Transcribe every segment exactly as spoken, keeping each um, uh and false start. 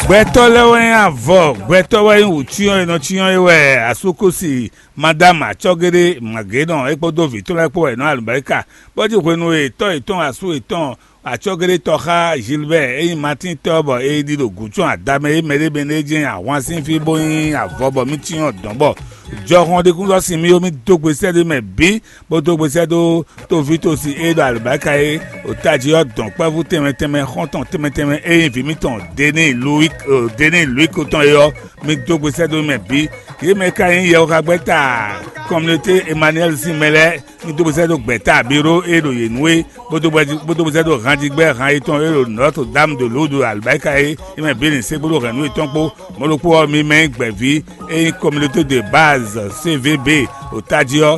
Beto lewen avok, beto wen uchion eno chion ewe asukosi madame achogere magedon ekpodo viton ekpo eno alubarika. Bodi kwenu eton eton asu eton achogere toha Gilbert eyin Martin Tobo e dido guchon adame e mere beneje àwọn sin fi boyin avobo mi chion donbo. Joron de kunzo si mi omi to gbese de me bi bo to gbese do to vito si e do alubarika e otaji odon pa vous teme teme konton teme teme e fi mi ton deni Louis deni Louis Coton yo mi to gbese do me bi e me ka yin ye o ka gbeta communauté Emmanuel Simele mi to gbese do gbeta biro e do yenwe bo to bo to gbese do randigbe ran eton e Notre Dame de l'eau do alubarika e me bi ni se bo renu eton po mo lo po mi men gbevi e communauté de base C V B Otadio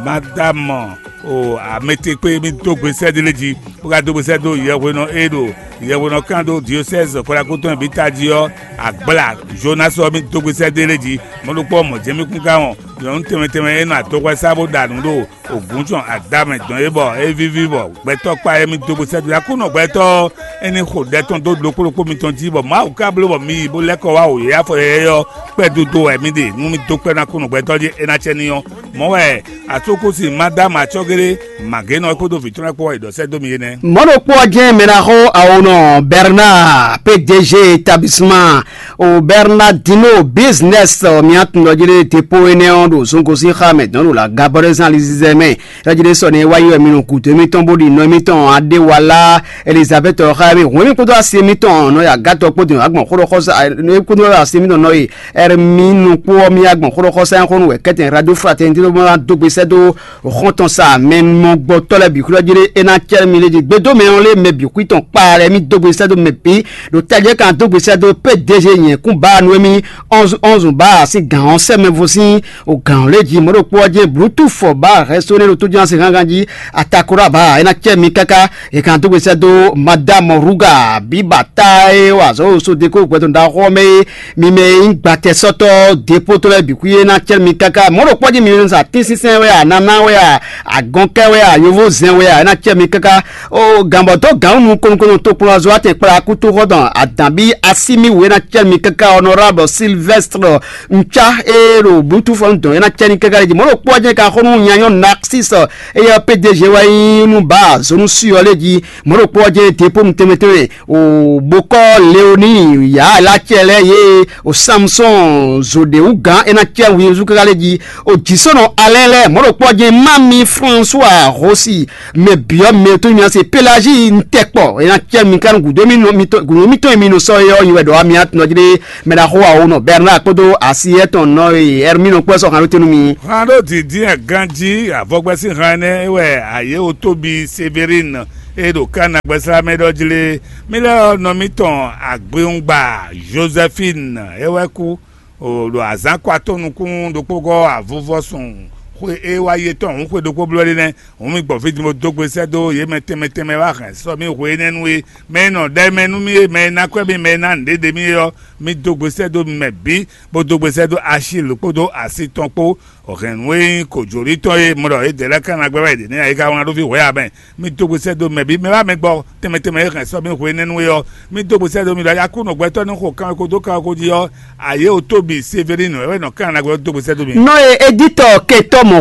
madame o amete pe mi to gbese de leji pour ka do gbese do yewo no edo yewo no kando diocèse ko la koton bi tadio agbala Jonas o mi to gbese de leji mo lo po mo je mi kun ka won yo nteme teme eno atokwa sabo danu do ogunjon adame don ebo e vivivo gbeto pa e mi to gbese de akuno gbeto eni ko de ton do lokolopo mi ton ti bo ma o ka blo bo mi bo leko wa o ya fo yo pe dudu e mi de mu mi to pe na kuno gbeto je ena cheniyan mo we atokosi madame achogere mageno ekodo vitona po edo se do mi yene mono po je menaho aono Bernard P D G établissement au Bernardino business miat nojire tepo ene ondo sonkosi Khamed no la gaborezan lizeme rajire sone wayo emino kuto mi tombo di no mi ton Adewala Elizabeth Khabi woni ko do asemi ton no ya gato po din agbon khoro khosa no ko do asemi no yi erminu po mi agbon khoro khosa khonu we keten radio fraternité do mo dogbe sedo khonton sa men mo gbo tole bi kuro jire ena cher mi le gbedo me on le me bi ku ton pare mi dogbe sedo me pi do taje kan dogbe sedo P D G yen kun ba no mi onze onze ba si gan on se me vosi o gan le ji mo ro po je bluetooth for ba restaurant lo to jan se ganganji atakura ba ena cher mi kaka e kan dogbe sedo madame Ruga bibata e wa so so de ko gbedo da ho me mi me ngba te soto depo tole bi ku ena cher mi kaka mo ro po je mi sa tisisen we anana we agonke we ayovo zen we na chemi kaka o gambo to gaunu konkon to pro azo ate pra kutu rodan adambi asimi we na chemi kaka honorable Sylvestre ncha ero butu fonto na chemi kaka di mo ro poje ka khonu nyanyon Narcisse e ya P D G wa inu ba zonu suole di mo ro poje tepo mtemetere o boko Leoni ya la chele ye o Samson zode uga e na chemi zuka le di o jisono alele mo ro poje mami François Rossi me bio me to mi ase Pélagie ntekpo e na chemi kan gu domino mito gu mito mi no so yo yiwe do ami at no jide me da ho wa no Bernard kodo asieton no Hermino kweso kan tenu mi rando di di ganji avogbesi rane we aye otobi Severine edo kana gbesa medojile mile no miton agbeungba Josephine eweku o do azanko atonu kun do pogo avovosun kwe e wa yeton kwe do ko blode ne o mi gbo fit mo dogbe sedo ye meteme teme wa kan so mi kwe nenu e me no de menu mi me na kwe bi me na ndede mi yo mi dogbe sedo me bi bo dogbe sedo Achille podo asiton po orenwe ko jori to e mo e de la kan agbe de ni ayika won do fi we aben mi dogbe sedo me bi me wa me gbo teme teme kan so mi kwe nenu yo mi dogbe sedo mi da kuno gbe to ni ko kan ko do kan ko di yo aye o tobi Severino e no kan agbe dogbe sedo mi no editor keto mo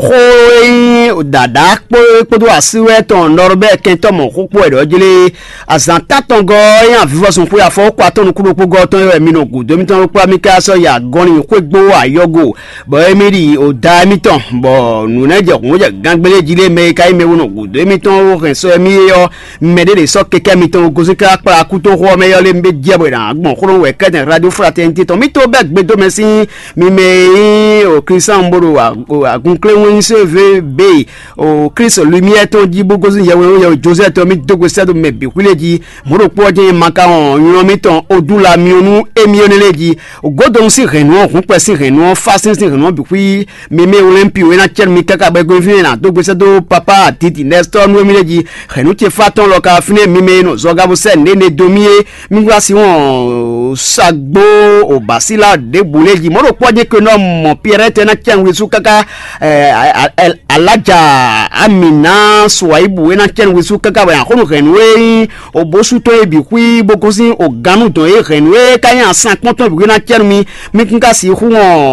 ho dada po podo asiwe ton norbe kento mo ko po edo jile azanta tongo yan vivo sun po ya fo kwa ton ku po go ton e mi no gu do mi ton po mi ka so ya goni ko gbo ayogo bo emiri o da mi ton bo nu na je ko je gangbele jile me kai me wono gu do mi ton o ken so mi yo me de so keke mi ton go sika pa ku to ho me yo le mbe je bo na gbon ko we keden radio fraternité ton mi to be gbe do me si mi me o Christian Mboro agunkle won C V B o Chris lumière to di bogozu yewe yo Joseph to mi dogo sedo me bi kuleji mo ro poje maka on yon mi ton odula mi onu emi oneleji o godon si renu kun pe si renu fasin si renu bi ku mi me olympi we na cher mi kaka be go fin na dogo sedo papa titi Nestor no mi leji renu che faton lo ka fine mi me no zo gabo se ne ne domie mi gwa si won sagbo o basila de buleji mo ro poje ke no mo pierete na chen wisu kaka alaja amina swaibu na chen wisu kaka ba ko no renwe o bosu to ebi kwi bokosi o ganu to e renwe kaya cinquante to bi na chen mi mi kinka si hu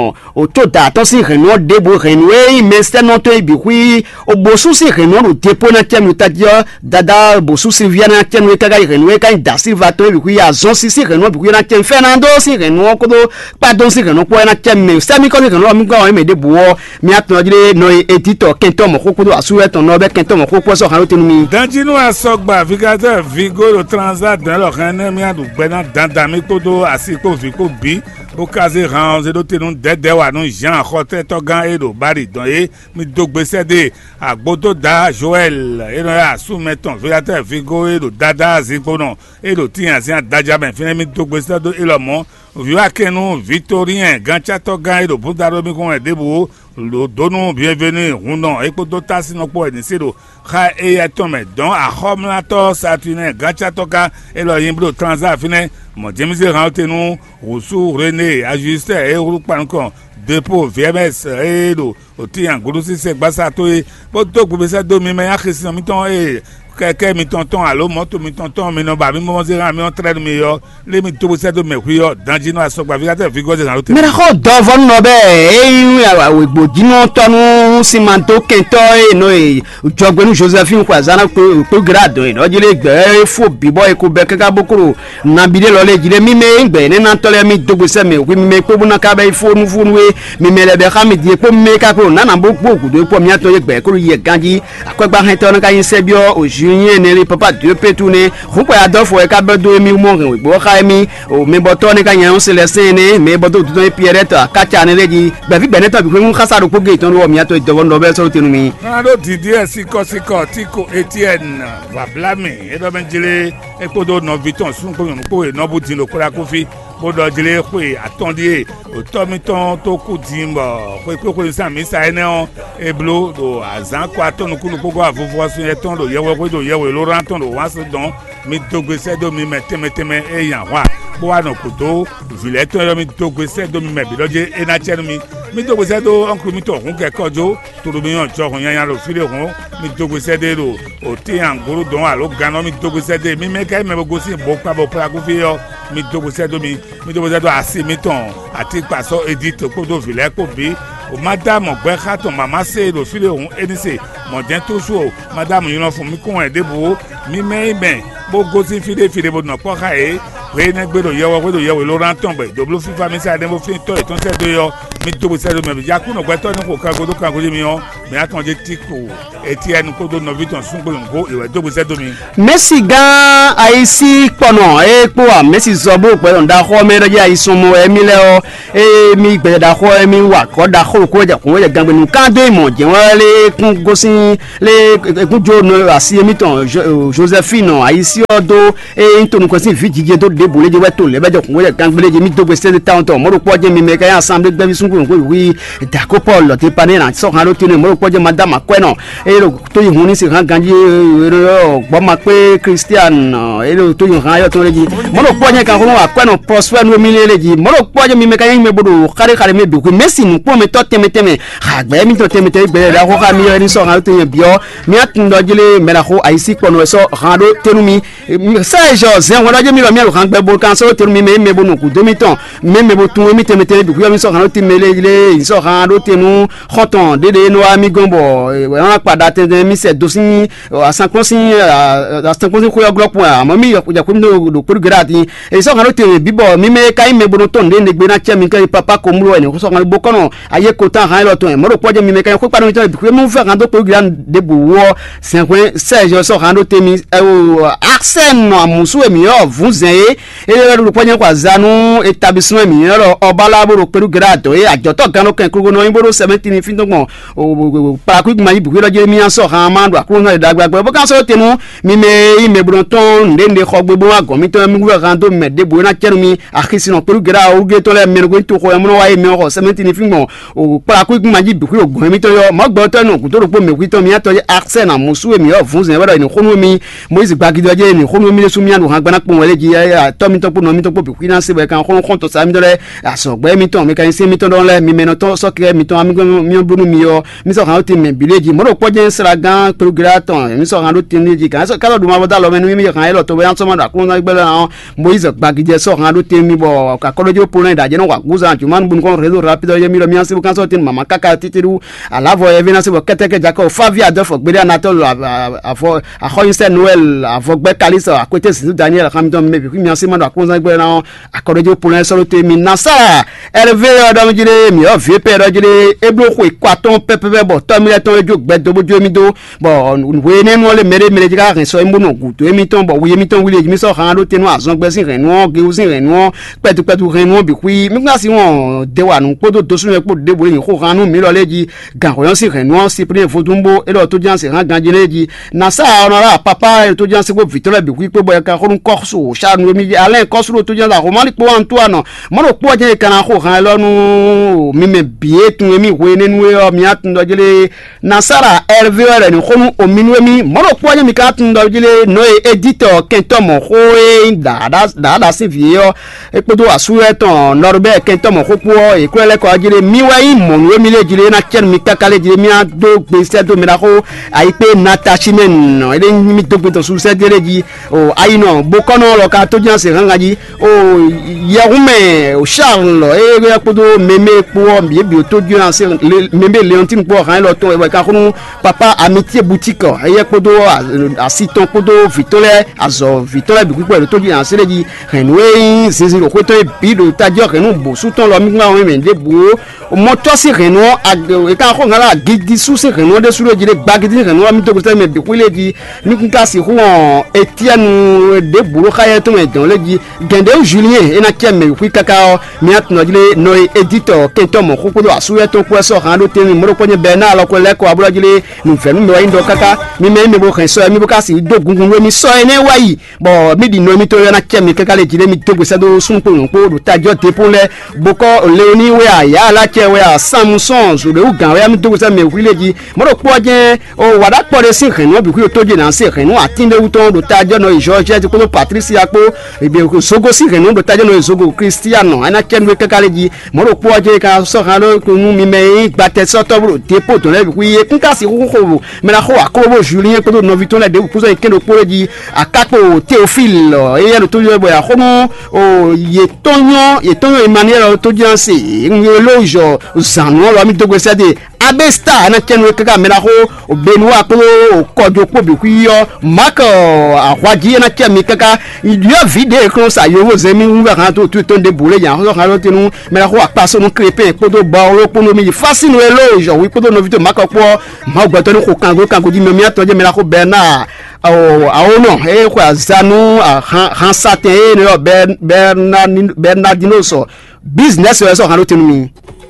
o to da to si renwe de bo renwe mais c'est non to ebi kwi o bosu si renwe o depo na chen mi tadia dada bosu si via na chen we kaka renwe kan da si va to ebi kwi ya zon si si renwe bi na chen Fernando si renwe ko do pardon si renwe ko na chen mi sami ko renwe mi ko me de bo mi atno jire no etito kento mo ko do asu eto no be kento mo ko ko so han tenu mi danjinu asogba vigateur vigo le transat dans le rené mi adu gbena dandami ko do asiko viko bi o kaze ran ze do tenu dede wa no Jean Khote to gan edo bari don e mi dogbe sede agbodo da Joel e no asu meton vigateur vigo edo dada aziko no edo ti ansi adaja ben fini mi dogbe sede e lo mo viwa kenu Victorien gancha to gan edo budaro mi ko edebo lo dono bienvenue hunon epo do tasi no po ni sero kha e atome don a homlato satune gacha toka e lo yimbro transat fine mo jemise rantenu rusu René ajuste e rupan kon dépôt V M S e do o ti an gulusi se gbasa to e bo to gbe se do mi me akhisi mi ton e keke mi tonton alo moto mi tonton mi no ba mi mo se ran mi on trade mi yo le mi to se do me ku yo danjino asogba vigateur vigo se ran to mera ko do von no be e awe gbojino tonu simanto kento e no e jogbenu Josephine Kwazana ko ko grado e no jile gbe fo bibo e ko be kaka bokoro na bide lo le jile mi me ngbe ni na tole mi dogbe se me wi mi me ko bu na ka be fonu fonu we mi me le be ka mi die ko me ka ko na na bo gbo gudo po mi ato ye gbe ko ye ganji akogba hen to na ka yin se bio o Julien ne papa de petune ko ya do fo e ka be do mi mo rin gbo ka mi o me boto ni ka yan Celestin ne me boto do Pierrette ka cha ne leji gbe fi gbe ne to bi ko ka sa ro poge ton wo mi ato do no be so tenu mi na do di die siko siko tiko Etienne va blâmer e do ben jile e ko do no viton sun ko ko e no bu tin lo ko la ko fi bodo jile ko attendez o to mi ton to ku dimbo ko ko ko sa mi sa ene on e blo do azan ko aton ku ko go avovo sun e ton do yewo ko do yewo lo ran ton do wa so don mi dogbe se do mi meteme teme e yan wa bo wa no kuto vile to yo mi dogbe se do mi me bi loje e na chenu mi mi dogbe se do onku mi to hun ke kojo to do mi yan jo hun yan yan lo file hun mi dogbe se de do o ti an guru don alo gano mi dogbe se de mi me kai me go si bo pa bo pa ku fi yo mi dogbe se do mi mi dogbe se do asi mi ton ati paso edit ko do vile ko bi o madame gbe khaton mama se lo file hun edise mo den to so madame yin fún mi ko e debo mi me me bo go si fide fide bo no po kha e re ne gbe do yewo gbe do yewo lo ran ton gbe do blo fifa mi sa den mo fin to e ton se do yo mi to bo se do me ya ku no gbe to ni ko ka go do ka go mi o me aton je ti ko Etienne ko do no viton sun gbe ngo e we do bo se do mi Messi gan aisi pono e po a Messi zobo pe on da ho me do ya isun mo e mi le o e mi gbe da ho e mi wa ko da ho ko je ko je gan gbe nu kan do imo je won le kun go sin le kun jo no asi mi ton Josephine aisi odo e ntonu ko sin fijije do de bole je we to le be je kun we gan gbe je mi do gbe se town to mo ro po je mi me ka ensemble gbe bi sun ko wi da ko Paul te pane na so han lo tinu mo ro po je madam akweno e lo to yi hun ni se han ganji ro gbo ma pe Christian e lo to yi han yo to leji mo ro po je kan ko akweno prosper no mi leji mo ro po je mi me ka yin me bodo kare kare me bi ku Messi nu po me to teme teme ha gbe mi to teme teme gbe da ko ka mi yo ni so han lo to yin bio mi atun do jile me la ko aisi pono so han lo tenu mi Serge zen wala je mi lo mi lo han gbe bo kan so tenu mi me me bo no ku demi ton me me bo tun mi teme teme bi ku yo mi so han lo teme le so han lo tenu khoton dede no ami gombo won pada te mi se dosin asan konsin asan konsin ko yo glopo amo mi yo ja ko no do ko grati e so han lo teme bibo mi me kai me bo no ton de ne gbe na che mi kai papa ko mu lo ni ko so han bo kono aye ko tan han lo ton mo ro poje mi me kai ko pa no to bi mo fe han do ko gran de bo wo cinq Serge so han lo temi Arsène no amusu emi yo vunzen e e lo poje kwa zanu établissement mi yo obalabo ro peru grado e ajoto gan lo kan ko no ibo seventeen fin dogbon para ku ma ibu lo je mi an so han ma do akuru na dagba gbe bo kan so tenu mi me me bron ton nde nde kho gbogbo ago mi to mi gbe kan to me de bo na chenu mi akisi no pelu gra o ge to le me go to ko mo wa mi o seventeen ni fingo o para ku ma ibu ku ogun mi to yo mo gbo to nu ku to ro po me ku to mi ato accent na musu mi o fun se wa ni khonu mi mo isi gbagi do je ni khonu mi le su mi anu han gba na po wele ji to mi to po no mi to po bi ku na se be kan khonu khon to sa mi do le aso gbe mi to mi kan se mi to don le mi me no to so ke mi to ami mi o bunu mi yo mi so kan o ti me bileji mo ro po je sra gan pelu gra ton mi so kan o ti ni ji kan so ka lo du ma bo da lo menu mi kan e lo to be an so ma da kun na gbe le an mo isi gbagi je so kan o ti mi bo ka ko lo jo po na da je no wa guza ju man bun kon rezo rapido ye mi lo mi an se kan so ti mama kaka titiru alavo e vina se bo keteke jako favia de fo gbe na to lo afo akhoyinse noel afo gbe kalisa akwete si Daniel Hamilton me bi mi an se ma da kun na gbe na akorojo po na so lo te mi nasara elve odom jire mi o vie pe rojire eblo ko ikwaton pepe bo to mi le ton ejo gbe do bojo mi do bo we ne no le mere mere jira rin so imbo no guto emi ton bo we mi ton village mi so kan lo tenu azon gbe sin ren won ge usin ren won petu petu ren won bi kwi mi gba si won de wa nu podo to sunu epo de bo yin ko kan nu mi lo leji gan ko yon sin ren won si pre fotumbo e lo to jan se ran gan jileji na sa onora papa to jan se ko vitole bi kwi pe bo ka ko ko so sha nu mi alen ko so to jan la ko mali po antoine mo ro po je kan ko kan lo nu mi me bie tun emi we nenu e o mi atun do jile nasara elvere ni khonu o minwe mi mo ro po je mi ka tun do jile no editor kentomo ko e da da da da se vie e podo asure ton norbe kentomo ko po e kwele ko jile mi wa yi mo nwe mi le jile na chen mi kakale jile mi a do gbe se do mi la ko ai pe natashimen no ele mi do gbe to su se jile ji o ai no bo kono lo ka to jan se ranga ji o yarume o charles e e podo meme po mi bi to ju na se meme leontine po kan lo to e ka kunu papa amitié boutique e podo asiton podo vitole azo vitole bi ku to ju na se ji renwe zizi lo ko to e bi do tajo renu bo su ton lo mi gba won me de bo mo to si renu e ka ko ngala gidi su se renu de su lo ji de gbagidi renu mi to ko se me bi ku le ji mi kun ka si hu on etienne de bo khaye to me don le ji gende julien e na keme ku kaka mi atno jile no editor kentomo ko ko asuye to ko so han lo teni mo ko nye bena lo ko le ko abulo jile nu fe mi wa indo kaka mi me mi bo kan so mi bo ka si dogungun we mi so ene wayi bo mi di no mi to na kemi kaka le jile mi to go se do sun po no po do tajo te po le boko leoni we aya la che we samson so le ugan we mi to go se me wileji mo ro po je o wada po de sin kan no bi ku to je na se kan no atinde u to do tajo no George ti ko Patricia po e bi ko sogo si kan no do tajo no sogo Cristiano ana ken we kaka le ji mo ro po je ka so kan lo ko mi me gba te so to bro te po to le bi ku ye kun ka si ko ko me la ko akobo Julien ko do no viton la de ku so ken do po ji akapo Théophile e ya to yo bo ya ko o ye tonyo ye tonyo Emmanuel to janse ngolojo zanwo lo mi to gbe se de abesta na ken we kaka me la ko o Benoit ko o kojo po bi ku yo mako akwaji na ken mi kaka yo video ko sa yo wo zemi wu kan to to de bole ya so kan lo tinu me la ko apaso no crepe ko do ba oro po no mi fascine we lojo wi ko do no video mako po ma gba to ni ko kan go kan go di mi mi atoje me la ko Bernard o awono e kwa zanu han satin e no Bernard Bernardino so business so kan lo tinu mi